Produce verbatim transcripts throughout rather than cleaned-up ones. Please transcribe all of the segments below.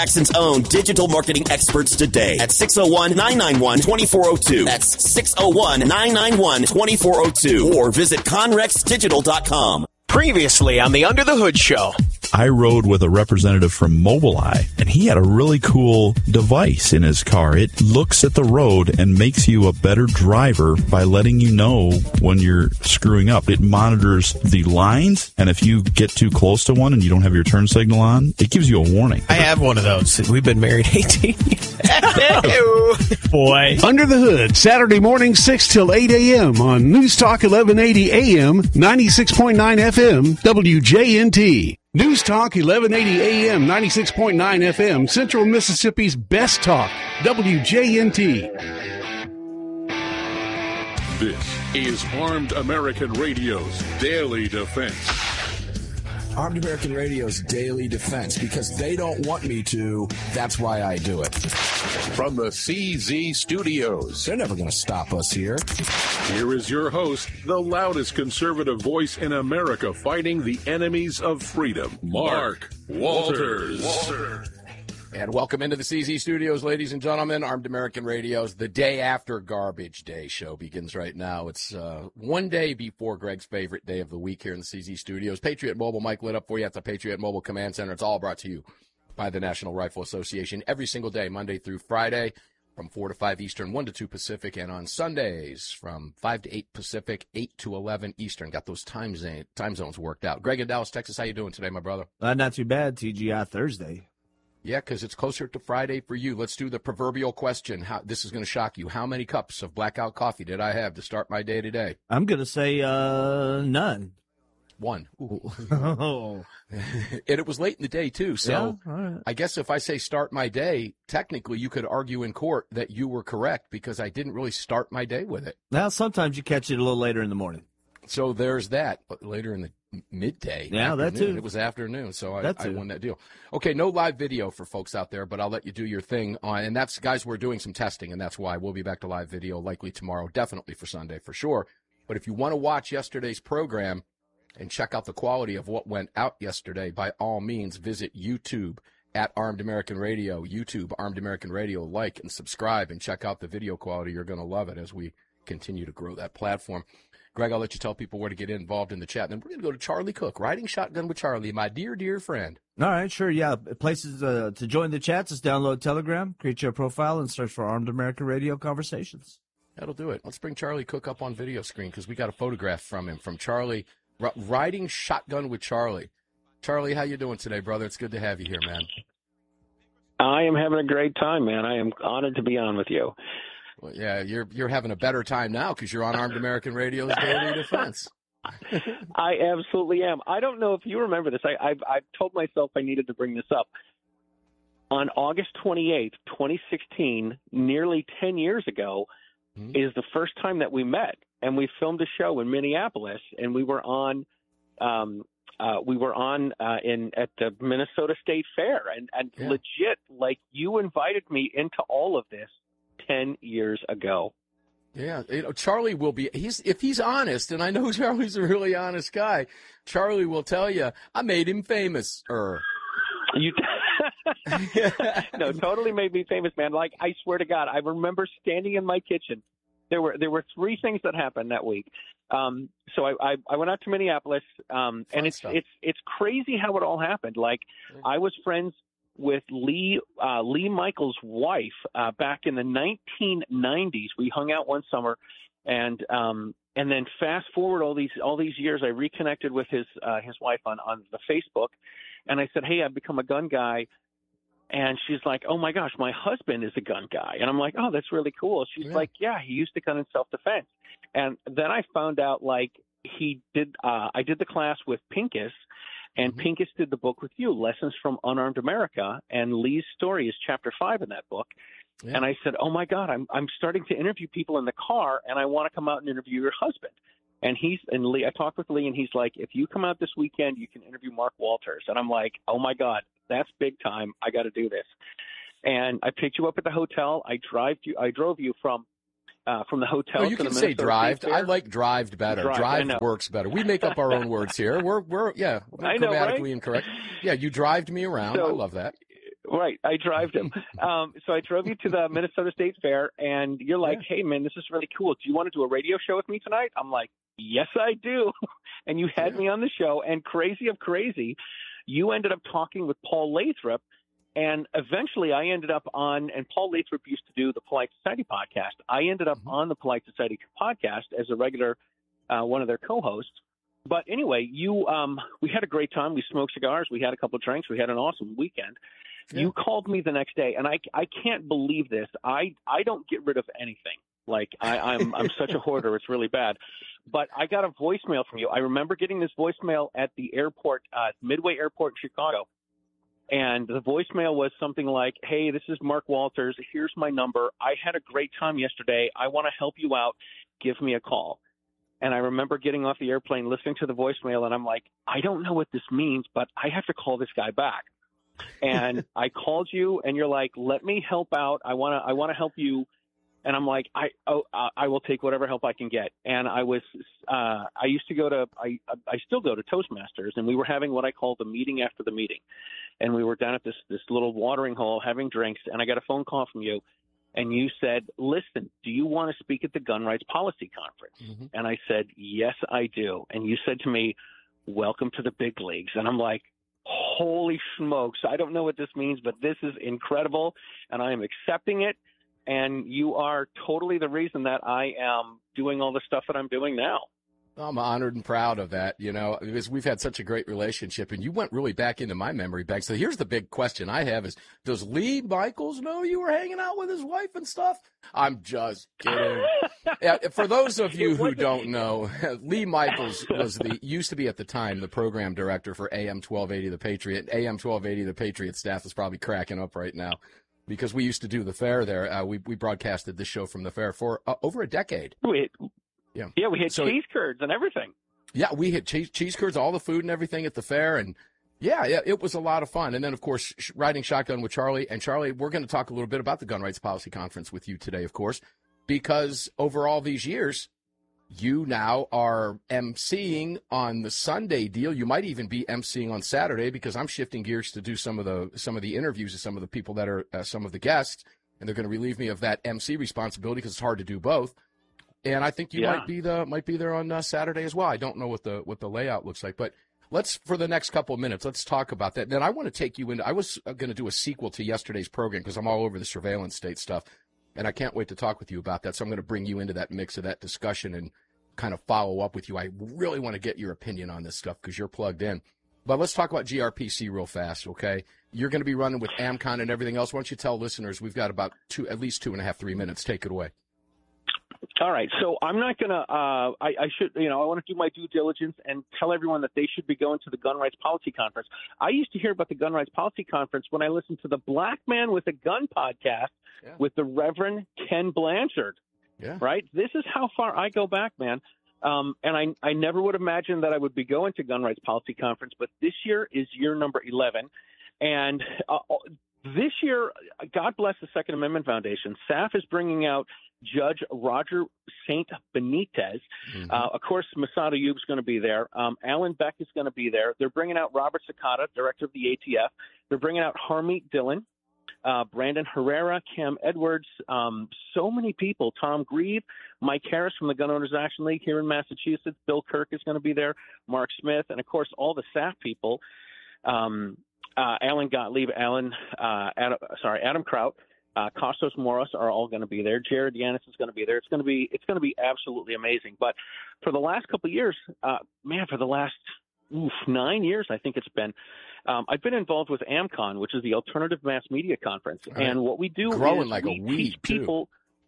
Jackson's own digital marketing experts today at six oh one, nine nine one, two four oh two. That's six oh one, nine nine one, two four oh two. Or visit conrex digital dot com. Previously on the Under the Hood Show. I rode with a representative from Mobileye, and he had a really cool device in his car. It looks at the road and makes you a better driver by letting you know when you're screwing up. It monitors the lines, and if you get too close to one and you don't have your turn signal on, it gives you a warning. I have one of those. We've been married eighteen years. Boy. Under the Hood, Saturday morning, six till eight a.m. on News Talk eleven eighty A M, ninety-six point nine F M, W J N T. News Talk eleven eighty A M, ninety-six point nine F M, Central Mississippi's best talk, W J N T. This is Armed American Radio's Daily Defense. Armed American Radio's Daily Defense, because they don't want me to, that's why I do it. From the C Z Studios. They're never going to stop us here. Here is your host, the loudest conservative voice in America fighting the enemies of freedom, Mark Walters. Walter. And welcome into the C Z Studios, ladies and gentlemen. Armed American Radio's The Day After Garbage Day show begins right now. It's uh, one day before Greg's favorite day of the week here in the C Z Studios. Patriot Mobile, Mike lit up for you at the Patriot Mobile Command Center. It's all brought to you by the National Rifle Association every single day, Monday through Friday, from four to five Eastern, one to two Pacific, and on Sundays from five to eight Pacific, eight to eleven Eastern. Got those time, zone, time zones worked out. Greg in Dallas, Texas, how you doing today, my brother? Uh, not too bad, T G I Thursday. Yeah, because it's closer to Friday for you. Let's do the proverbial question. How, this is going to shock you. How many cups of blackout coffee did I have to start my day today? I'm going to say uh, none. One. Oh. And it was late in the day, too. So yeah, all right. I guess if I say start my day, technically you could argue in court that you were correct because I didn't really start my day with it. Now, sometimes you catch it a little later in the morning. So there's that. Later in the midday. Yeah, that too. It was afternoon, so I, that I won that deal. Okay, no live video for folks out there, but I'll let you do your thing. Uh, and that's, guys, we're doing some testing, and that's why we'll be back to live video likely tomorrow, definitely for Sunday for sure. But if you want to watch yesterday's program and check out the quality of what went out yesterday, by all means, visit YouTube at Armed American Radio, YouTube, Armed American Radio. Like and subscribe and check out the video quality. You're going to love it as we continue to grow that platform. Greg, I'll let you tell people where to get involved in the chat. Then we're going to go to Charlie Cook, Riding Shotgun with Charlie, my dear, dear friend. All right, sure, yeah. Places uh, to join the chats is download Telegram, create your profile, and search for Armed American Radio Conversations. That'll do it. Let's bring Charlie Cook up on video screen because we got a photograph from him, from Charlie, R- Riding Shotgun with Charlie. Charlie, how you doing today, brother? It's good to have you here, man. I am having a great time, man. I am honored to be on with you. Well, yeah, you're you're having a better time now because you're on Armed American Radio's Daily Defense. I absolutely am. I don't know if you remember this. I, I've, I've told myself I needed to bring this up. On August twenty-eighth, twenty sixteen, nearly ten years ago, mm-hmm. is the first time that we met, and we filmed a show in Minneapolis, and we were on, um, uh, we were on uh, in at the Minnesota State Fair, and and yeah. legit, like you invited me into all of this ten years ago. Yeah, you know, Charlie will be, he's if he's honest, and I know Charlie's a really honest guy, Charlie will tell you, I made him famous. Er. You No, totally made me famous, man. Like, I swear to God, I remember standing in my kitchen. There were there were three things that happened that week. Um, so I, I, I went out to Minneapolis, um, and it's stuff. it's it's crazy how it all happened. Like, I was friends with Lee uh, Lee Michaels' wife uh, back in the nineteen nineties. We hung out one summer, and um, and then fast forward all these all these years, I reconnected with his uh, his wife on, on the Facebook, and I said, "Hey, I've become a gun guy," and she's like, "Oh my gosh, my husband is a gun guy," and I'm like, "Oh, that's really cool." She's yeah. like, "Yeah, he used to gun in self-defense," and then I found out like he did. Uh, I did the class with Pincus. And mm-hmm. Pincus did the book with you, Lessons from Unarmed America, and Lee's story is chapter five in that book. Yeah. And I said, oh, my God, I'm I'm starting to interview people in the car, and I want to come out and interview your husband. And he's and Lee, I talked with Lee, and he's like, if you come out this weekend, you can interview Mark Walters. And I'm like, oh, my God, that's big time. I got to do this. And I picked you up at the hotel. I drive you. I drove you from Uh, from the hotel. Oh, you to can the say drived. I like drived better. Drive, drived works better. We make up our own words here. We're we're yeah, we're I know, grammatically right? incorrect. Yeah, you drived me around. So, I love that. Right, I drove him. Um, so I drove you to the Minnesota State Fair, and you're like, yeah. hey, man, this is really cool. Do you want to do a radio show with me tonight? I'm like, yes, I do. And you had yeah. me on the show, and crazy of crazy, you ended up talking with Paul Lathrop, and eventually I ended up on, and Paul Lathrop used to do the Polite Society podcast. I ended up mm-hmm. on the Polite Society podcast as a regular, uh, one of their co-hosts. But anyway, you, um, we had a great time. We smoked cigars. We had a couple of drinks. We had an awesome weekend. Yeah. You called me the next day, and I, I can't believe this. I, I don't get rid of anything. Like I, I'm I'm such a hoarder. It's really bad. But I got a voicemail from you. I remember getting this voicemail at the airport, uh, Midway Airport in Chicago. And the voicemail was something like, hey, this is Mark Walters. Here's my number. I had a great time yesterday. I want to help you out. Give me a call. And I remember getting off the airplane, listening to the voicemail, and I'm like, I don't know what this means, but I have to call this guy back. And I called you, and you're like, let me help out. I want to I want to help you. And I'm like, I oh, I will take whatever help I can get. And I was uh, I used to go to I I still go to Toastmasters, and we were having what I call the meeting after the meeting. And we were down at this this little watering hole having drinks, and I got a phone call from you. And you said, listen, do you want to speak at the Gun Rights Policy Conference? Mm-hmm. And I said, yes, I do. And you said to me, welcome to the big leagues. And I'm like, holy smokes. I don't know what this means, but this is incredible. And I am accepting it. And you are totally the reason that I am doing all the stuff that I'm doing now. I'm honored and proud of that, you know, because we've had such a great relationship, and you went really back into my memory bank. So here's the big question I have is, does Lee Michaels know you were hanging out with his wife and stuff? I'm just kidding. Yeah, for those of you who don't know, Lee Michaels was the used to be at the time the program director for A M twelve eighty The Patriot. A M twelve eighty The Patriot staff is probably cracking up right now because we used to do the fair there. Uh, we, we broadcasted this show from the fair for uh, over a decade. Wait. Yeah, yeah, we had so, cheese curds and everything. Yeah, we had cheese, cheese curds, all the food and everything at the fair, and yeah, yeah, it was a lot of fun. And then, of course, sh- riding shotgun with Charlie. And Charlie, we're going to talk a little bit about the Gun Rights Policy Conference with you today, of course, because over all these years, you now are emceeing on the Sunday deal. You might even be emceeing on Saturday because I'm shifting gears to do some of the some of the interviews of some of the people that are uh, some of the guests, and they're going to relieve me of that M C responsibility because it's hard to do both. And I think you yeah. might be the might be there on uh, Saturday as well. I don't know what the what the layout looks like, but let's for the next couple of minutes, let's talk about that. Then I want to take you into. I was going to do a sequel to yesterday's program because I'm all over the surveillance state stuff, and I can't wait to talk with you about that. So I'm going to bring you into that mix of that discussion and kind of follow up with you. I really want to get your opinion on this stuff because you're plugged in. But let's talk about G R P C real fast, okay? You're going to be running with AmCon and everything else. Why don't you tell listeners we've got about two, at least two and a half, three minutes. Take it away. All right, so I'm not going to uh, – I, I should – you know, I want to do my due diligence and tell everyone that they should be going to the Gun Rights Policy Conference. I used to hear about the Gun Rights Policy Conference when I listened to the Black Man with a Gun podcast yeah. with the Reverend Ken Blanchard, yeah. right? This is how far I go back, man. Um, and I, I never would imagine that I would be going to Gun Rights Policy Conference, but this year is year number eleven. And uh, this year, God bless the Second Amendment Foundation, S A F is bringing out Judge Roger Saint Benitez. Mm-hmm. Uh, of course, Masada Youb's going to be there. Um, Alan Beck is going to be there. They're bringing out Robert Sakata, director of the A T F. They're bringing out Harmeet Dillon, uh, Brandon Herrera, Cam Edwards, um, so many people. Tom Grieve, Mike Harris from the Gun Owners Action League here in Massachusetts. Bill Kirk is going to be there. Mark Smith, and, of course, all the S A F people. Um, uh, Alan Gottlieb, Alan, uh, Adam, sorry, Adam Kraut. Uh, Kostas Moros are all going to be there. Jared Yanis is going to be there. It's going to be it's going to be absolutely amazing. But for the last couple of years, uh, man, for the last oof, nine years, I think it's been, um, I've been involved with AmCon, which is the Alternative Mass Media Conference. Right. And what we do growing is like we a weed teach people.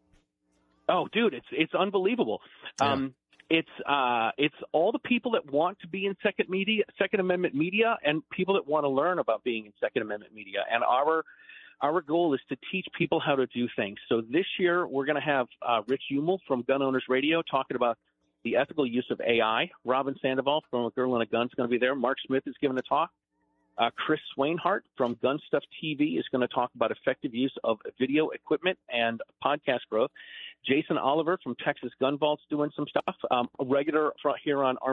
Too. Oh, dude, it's it's unbelievable. Yeah. Um, it's uh, it's all the people that want to be in Second Media, Second Amendment media, and people that want to learn about being in Second Amendment media. And our Our goal is to teach people how to do things. So this year, we're going to have uh, Rich Umel from Gun Owners Radio talking about the ethical use of A I. Robin Sandoval from A Girl and a Gun is going to be there. Mark Smith is giving a talk. Uh, Chris Swainhart from Gun Stuff T V is going to talk about effective use of video equipment and podcast growth. Jason Oliver from Texas Gun Vault's doing some stuff. Um, a regular here on our